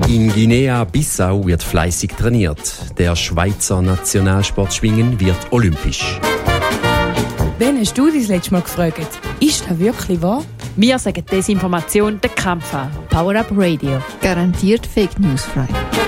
In Guinea-Bissau wird fleissig trainiert. Der Schweizer Nationalsportschwingen wird olympisch. Wann hast du das letzte Mal gefragt? Ist das wirklich wahr? Wir sagen Desinformation den Kampf an. Power Up Radio. Garantiert Fake News frei.